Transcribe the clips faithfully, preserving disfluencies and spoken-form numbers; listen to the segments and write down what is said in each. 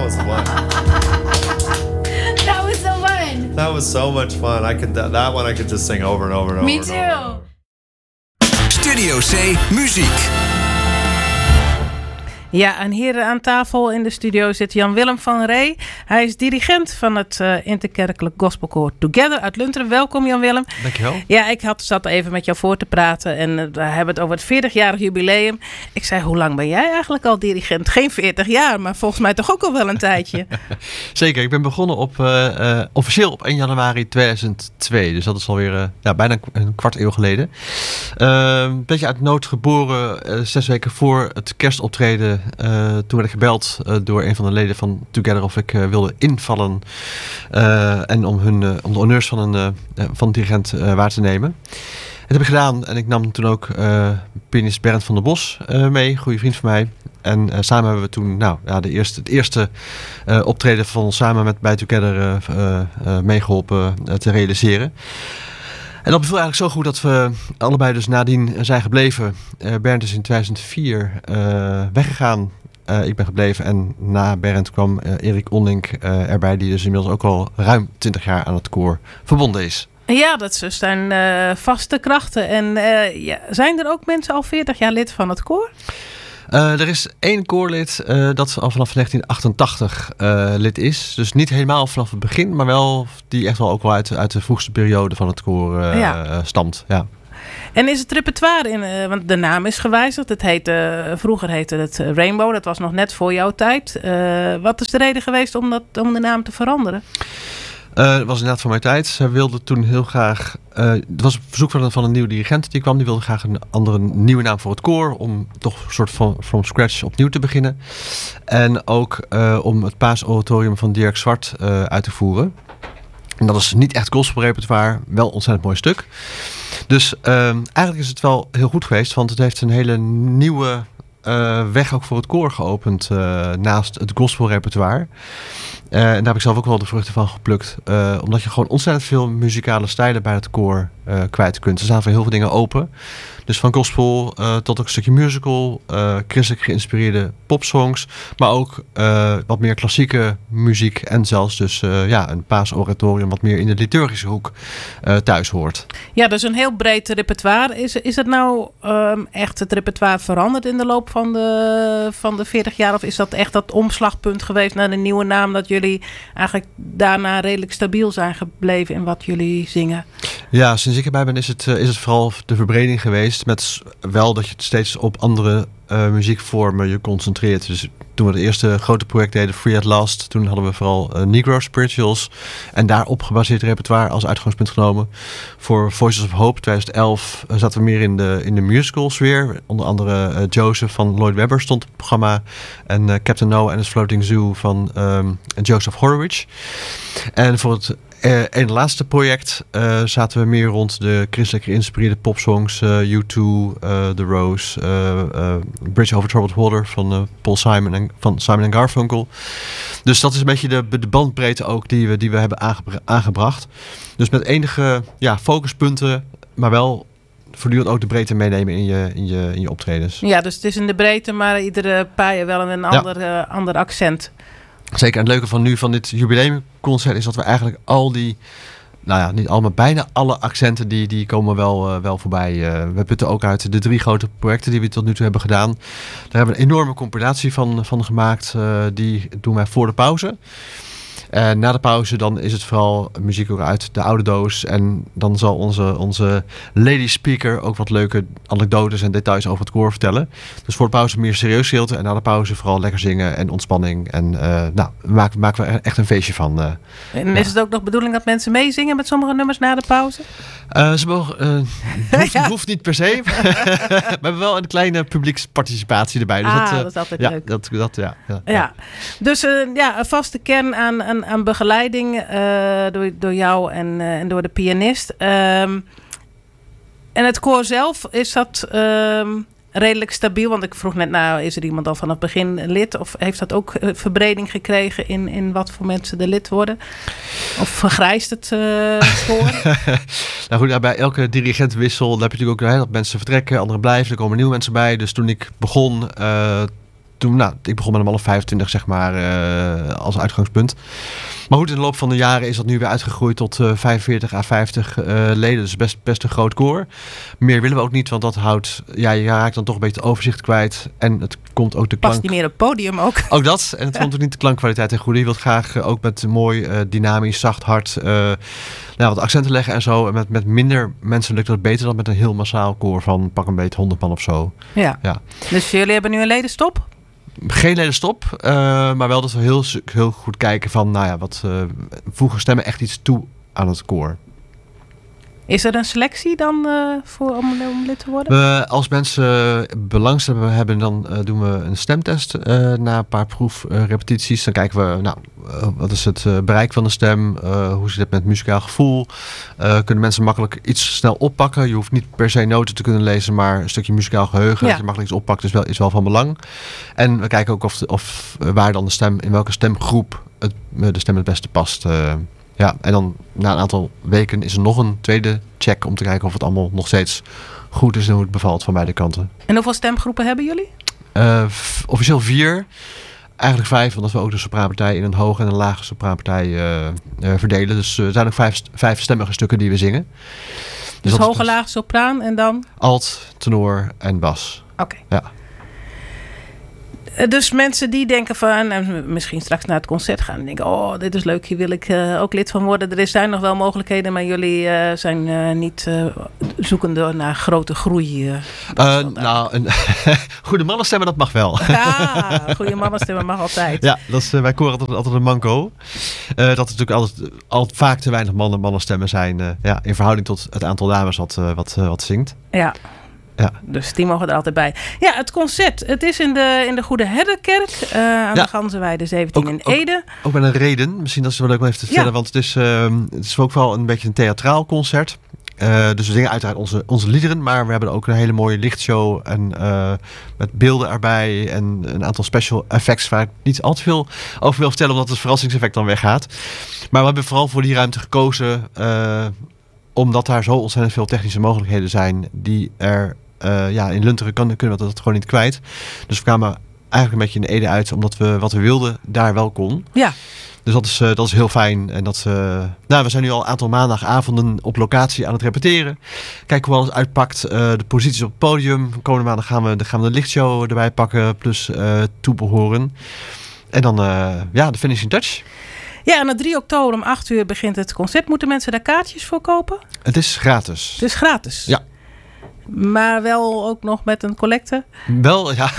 was fun. That was so fun. That was so much fun. I could that, that one I could just sing over and over and over. Me and too. over. Studio C Muziek. Ja, en hier aan tafel in de studio zit Jan-Willem van Ree. Hij is dirigent van het uh, interkerkelijk gospelkoor Together uit Lunteren. Welkom Jan-Willem. Dankjewel. Ja, ik had, zat even met jou voor te praten en uh, we hebben het over het veertigjarig jubileum. Ik zei, hoe lang ben jij eigenlijk al dirigent? Geen veertig jaar, maar volgens mij toch ook al wel een tijdje. Zeker, ik ben begonnen op, uh, uh, officieel op één januari tweeduizend twee. Dus dat is alweer uh, ja, bijna een kwart eeuw geleden. Uh, een beetje uit nood geboren, uh, zes weken voor het kerstoptreden. Uh, toen werd ik gebeld uh, door een van de leden van Together of ik uh, wilde invallen uh, en om, hun, uh, om de honneurs van een uh, van dirigent uh, waar te nemen. Dat heb ik gedaan en ik nam toen ook uh, pianist Bernd van der Bos uh, mee, een goede vriend van mij. En uh, samen hebben we toen nou, ja, de eerste, het eerste uh, optreden van ons samen met bij Together uh, uh, uh, meegeholpen uh, te realiseren. En dat beviel eigenlijk zo goed dat we allebei dus nadien zijn gebleven. Uh, Bernd is in tweeduizend vier uh, weggegaan. Uh, ik ben gebleven en na Bernd kwam uh, Erik Onlink uh, erbij, die dus inmiddels ook al ruim twintig jaar aan het koor verbonden is. Ja, dat zijn uh, vaste krachten. En uh, ja, zijn er ook mensen al veertig jaar lid van het koor? Uh, er is één koorlid uh, dat al vanaf negentien achtentachtig uh, lid is. Dus niet helemaal vanaf het begin, maar wel die echt wel ook wel uit, uit de vroegste periode van het koor uh, ja. stamt. Ja. En is het repertoire in, uh, want de naam is gewijzigd. Het heette, uh, vroeger heette het Rainbow, dat was nog net voor jouw tijd. Uh, wat is de reden geweest om, dat, om de naam te veranderen? Uh, dat was inderdaad van mijn tijd. Zij wilde toen heel graag... Uh, het was een verzoek van een, van een nieuwe dirigent die kwam. Die wilde graag een andere nieuwe naam voor het koor. Om toch een soort van from scratch opnieuw te beginnen. En ook uh, om het Paasoratorium van Dirk Zwart uh, uit te voeren. En dat is niet echt gospelrepertoire. Wel een ontzettend mooi stuk. Dus uh, eigenlijk is het wel heel goed geweest. Want het heeft een hele nieuwe uh, weg ook voor het koor geopend. Uh, naast het gospelrepertoire. Uh, en daar heb ik zelf ook wel de vruchten van geplukt. Uh, omdat je gewoon ontzettend veel muzikale stijlen bij het koor uh, kwijt kunt. Er staan voor heel veel dingen open. Dus van gospel uh, tot ook een stukje musical. Uh, christelijk geïnspireerde popsongs. Maar ook uh, wat meer klassieke muziek. En zelfs dus uh, ja, een paasoratorium wat meer in de liturgische hoek uh, thuis hoort. Ja, dus een heel breed repertoire. Is, is het nou um, echt het repertoire veranderd in de loop van de, van de veertig jaar? Of is dat echt dat omslagpunt geweest naar de nieuwe naam? Dat jullie eigenlijk daarna redelijk stabiel zijn gebleven in wat jullie zingen? Ja, sinds ik erbij ben is het, uh, is het vooral de verbreding geweest. Met wel dat je het steeds op andere uh, muziekvormen je concentreert. Dus toen we het eerste grote project deden, Free at Last, toen hadden we vooral uh, Negro Spirituals. En daarop gebaseerd repertoire als uitgangspunt genomen. Voor Voices of Hope tweeduizend elf uh, zaten we meer in de, in de musical sfeer. Onder andere uh, Joseph van Lloyd Webber stond op het programma. En uh, Captain Noah and his Floating Zoo van um, Joseph Horowitz. En voor het Uh, en laatste project uh, zaten we meer rond de christelijk geïnspireerde popsongs. Uh, U twee, uh, The Rose, uh, uh, Bridge Over Troubled Water van uh, Paul Simon en van Simon en Garfunkel. Dus dat is een beetje de, de bandbreedte ook die we, die we hebben aangebra- aangebracht. Dus met enige ja, focuspunten, maar wel voortdurend ook de breedte meenemen in je, in je, in je optredens. Ja, dus het is in de breedte, maar iedere paar jaar wel een ander, ja. uh, ander accent. Zeker. En het leuke van nu van dit jubileumconcert is dat we eigenlijk al die, nou ja, niet allemaal, bijna alle accenten die, die komen wel, uh, wel voorbij. Uh, we putten ook uit de drie grote projecten die we tot nu toe hebben gedaan. Daar hebben we een enorme compilatie van, van gemaakt. Uh, die doen wij voor de pauze. En na de pauze dan is het vooral muziek ook uit de oude doos. En dan zal onze, onze lady speaker ook wat leuke anekdotes en details over het koor vertellen. Dus voor de pauze meer serieus gedeelte. En na de pauze vooral lekker zingen en ontspanning. En uh, nou, we maken, maken we echt een feestje van. Uh, en is ja. het ook nog bedoeling dat mensen meezingen met sommige nummers na de pauze? Uh, ze mogen, uh, hoeft, ja. hoeft niet per se. We hebben wel een kleine publieksparticipatie erbij. Dus ah, dat, uh, dat is altijd ja, leuk. Dat, dat, ja, ja, ja. ja. Dus uh, ja, een vaste kern aan, aan, aan begeleiding uh, door, door jou en, uh, en door de pianist. Um, en het koor zelf, is dat um, redelijk stabiel? Want ik vroeg net, nou, is er iemand al vanaf het begin lid? Of heeft dat ook uh, verbreding gekregen in, in wat voor mensen er lid worden? Of vergrijst het uh, koor? Nou goed, ja, bij elke dirigentwissel heb je natuurlijk ook heel veel mensen vertrekken, anderen blijven, er komen nieuwe mensen bij. Dus toen ik begon, uh, toen, nou, ik begon met een man of vijfentwintig, zeg maar, uh, als uitgangspunt. Maar goed, in de loop van de jaren is dat nu weer uitgegroeid tot uh, vijfenveertig à vijftig uh, leden. Dus best, best een groot koor. Meer willen we ook niet, want dat houdt... Ja, je raakt dan toch een beetje het overzicht kwijt. En het komt ook de klank... Past niet meer op het podium ook. Ook dat. En het komt ook niet de klankkwaliteit ten goede. Je wilt graag uh, ook met mooi, uh, dynamisch, zacht, hard... Uh, nou, wat accenten leggen en zo. En met, met minder mensen lukt dat beter dan met een heel massaal koor van pak een beetje honderd man of zo. Ja. ja. Dus jullie hebben nu een ledenstop? Geen ledenstop, uh, maar wel dat we heel, heel goed kijken van, nou ja, wat uh, voegen stemmen echt iets toe aan het koor. Is er een selectie dan uh, voor, om, om lid te worden? We, als mensen belangstelling hebben, dan uh, doen we een stemtest uh, na een paar proefrepetities. Uh, dan kijken we, nou, uh, wat is het uh, bereik van de stem? Uh, hoe zit het met muzikaal gevoel? Uh, kunnen mensen makkelijk iets snel oppakken? Je hoeft niet per se noten te kunnen lezen, maar een stukje muzikaal geheugen. Ja. Dat je makkelijk iets oppakt is wel, is wel van belang. En we kijken ook of, de, of uh, waar dan de stem, in welke stemgroep het, uh, de stem het beste past. Uh, Ja, en dan na een aantal weken is er nog een tweede check om te kijken of het allemaal nog steeds goed is en hoe het bevalt van beide kanten. En hoeveel stemgroepen hebben jullie? Uh, f- officieel vier. Eigenlijk vijf, omdat we ook de sopraanpartij in een hoge en een lage sopraanpartij uh, uh, verdelen. Dus uh, er zijn ook vijf, vijf stemmige stukken die we zingen. Dus, dus hoge, lage, sopraan en dan? Alt, tenor en bas. Oké. Okay. Ja. Dus mensen die denken van, en misschien straks naar het concert gaan en denken, oh, dit is leuk, hier wil ik uh, ook lid van worden. Er zijn nog wel mogelijkheden, maar jullie uh, zijn uh, niet uh, zoekende naar grote groei. Uh, uh, nou, een goede mannenstemmen, dat mag wel. Ja, goede mannenstemmen mag altijd. Ja, dat is uh, bij koor altijd, altijd een manco. Uh, dat er natuurlijk altijd, altijd vaak te weinig mannen mannenstemmen zijn. Uh, ja, in verhouding tot het aantal dames wat, uh, wat, uh, wat zingt. Ja. Ja. Dus die mogen er altijd bij. Ja, het concert. Het is in de, in de Goede Herderkerk. Uh, aan ja. de Ganzenweide zeventien ook, in Ede. Ook, ook met een reden. Misschien dat is wel leuk om even te vertellen. Ja. Want het is, uh, het is ook wel een beetje een theatraal concert. Uh, dus we zingen uiteraard onze, onze liederen. Maar we hebben ook een hele mooie lichtshow. En uh, met beelden erbij. En een aantal special effects waar ik niet al te veel over wil vertellen. Omdat het verrassingseffect dan weggaat. Maar we hebben vooral voor die ruimte gekozen. Uh, omdat daar zo ontzettend veel technische mogelijkheden zijn. Die er... Uh, ja, in Lunteren kan, kunnen we dat gewoon niet kwijt. Dus we kwamen eigenlijk een beetje in Ede uit, omdat we wat we wilden daar wel kon. Ja. Dus dat is, uh, dat is heel fijn. En dat, uh, nou, we zijn nu al een aantal maandagavonden op locatie aan het repeteren. Kijken hoe alles uitpakt. Uh, de posities op het podium. Komende maandag gaan we, dan gaan we de lichtshow erbij pakken. Plus uh, toebehoren. En dan uh, ja, de finishing touch. Ja, en op drie oktober om acht uur begint het concert. Moeten mensen daar kaartjes voor kopen? Het is gratis. Het is gratis? Ja. Maar wel ook nog met een collecte? Wel, ja.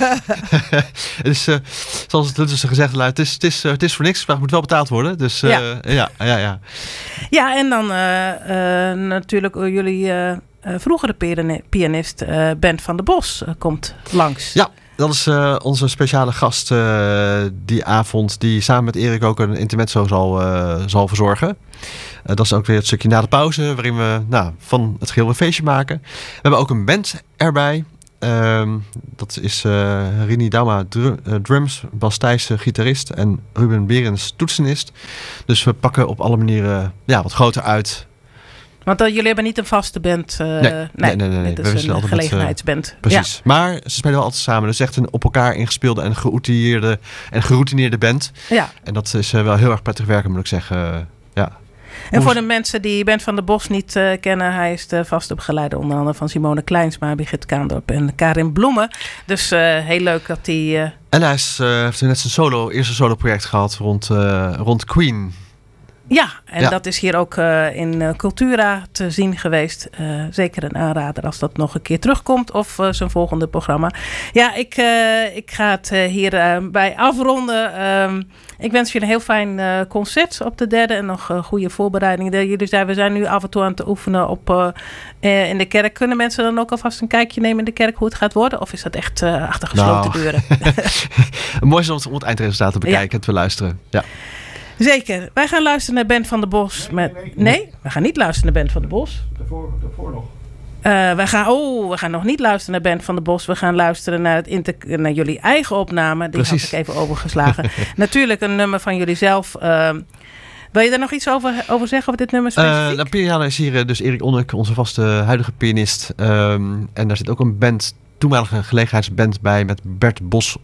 Het is, uh, zoals het dus gezegd luidt, het is, het, is, uh, het is voor niks, maar het moet wel betaald worden. Dus uh, ja. ja, ja, ja. Ja, en dan uh, uh, natuurlijk uh, jullie uh, uh, vroegere pianist uh, Bent van der Bos uh, komt langs. Ja. Dat is uh, onze speciale gast uh, die avond, die samen met Erik ook een intermezzo zal, uh, zal verzorgen. Uh, dat is ook weer het stukje na de pauze, waarin we nou, van het geheel een feestje maken. We hebben ook een band erbij. Uh, dat is uh, Rini Dauma dr- uh, drums, Bas Thijssen gitarist en Ruben Berens toetsenist. Dus we pakken op alle manieren ja, wat groter uit. Want uh, jullie hebben niet een vaste band. Uh, nee, nee, nee, nee, nee. Dit is een gelegenheidsband. Met, uh, precies. Ja. Maar ze spelen wel altijd samen. Dus echt een op elkaar ingespeelde en geoutilleerde en geroutineerde band. Ja. En dat is uh, wel heel erg prettig werken, moet ik zeggen. Uh, ja. En Hoe voor de mensen die Bent van der Bos niet uh, kennen, hij is de vaste begeleider onder andere van Simone Kleinsma, Birgit Kaandorp en Karin Bloemen. Dus uh, heel leuk dat hij... Uh... En hij is, uh, heeft net zijn solo, eerste solo project gehad rond, uh, rond Queen. Ja, en ja. dat is hier ook uh, in uh, Cultura te zien geweest. Uh, zeker een aanrader als dat nog een keer terugkomt of uh, zijn volgende programma. Ja, ik, uh, ik ga het uh, hierbij uh, bij afronden. Um, ik wens jullie een heel fijn uh, concert op de derde en nog uh, goede voorbereidingen. Jullie zijn, we zijn nu af en toe aan het oefenen op, uh, uh, in de kerk. Kunnen mensen dan ook alvast een kijkje nemen in de kerk hoe het gaat worden? Of is dat echt uh, achter gesloten nou. deuren? Mooi is om het, om het eindresultaat te bekijken ja. en te luisteren. Ja. Zeker. Wij gaan luisteren naar Bent van der Bos. Nee, met... nee, nee. nee, we gaan niet luisteren naar Bent van der Bos. Daarvoor, daarvoor nog. Uh, we, gaan, oh, we gaan nog niet luisteren naar Bent van der Bos. We gaan luisteren naar, het inter- naar jullie eigen opname. Die Precies. had ik even overgeslagen. Natuurlijk een nummer van jullie zelf. Uh, wil je daar nog iets over, over zeggen, over dit nummer specifiek? Uh, nou, piano is hier dus Erik Onnek, onze vaste huidige pianist. Um, en daar zit ook een band, toenmalige gelegenheidsband bij met Bert Bos op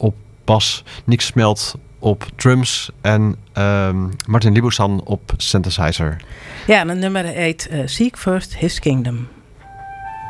bas, Nick Smelt op drums en um, Martin Libouzan op synthesizer. Ja, en het nummer heet uh, Seek First His Kingdom.